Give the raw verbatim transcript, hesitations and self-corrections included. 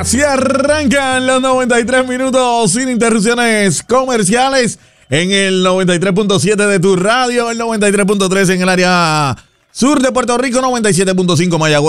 Así arrancan los noventa y tres minutos sin interrupciones comerciales en el noventa y tres punto siete de tu radio, el noventa y tres punto tres en el área sur de Puerto Rico, noventa y siete punto cinco Mayagüez.